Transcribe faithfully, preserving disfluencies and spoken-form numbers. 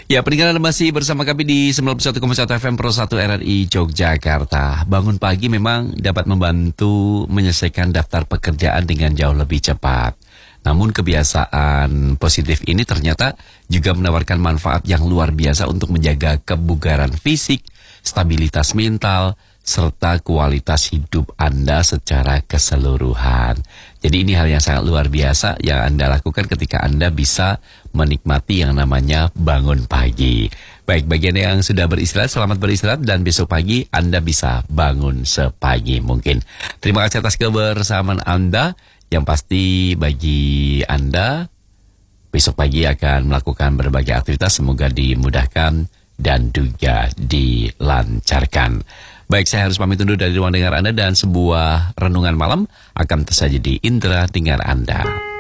Ya, pendengar masih bersama kami di sembilan puluh satu koma satu F M Pro satu R R I Yogyakarta. Bangun pagi memang dapat membantu menyelesaikan daftar pekerjaan dengan jauh lebih cepat. Namun kebiasaan positif ini ternyata juga menawarkan manfaat yang luar biasa untuk menjaga kebugaran fisik, stabilitas mental, serta kualitas hidup Anda secara keseluruhan. Jadi ini hal yang sangat luar biasa yang Anda lakukan ketika Anda bisa menikmati yang namanya bangun pagi. Baik, bagian yang sudah beristirahat, selamat beristirahat dan besok pagi Anda bisa bangun sepagi mungkin. Terima kasih atas kebersamaan Anda. Yang pasti bagi Anda besok pagi akan melakukan berbagai aktivitas, semoga dimudahkan dan juga dilancarkan. Baik, saya harus pamit undur dari ruang dengar Anda dan sebuah renungan malam akan tersaji di indera dengar Anda.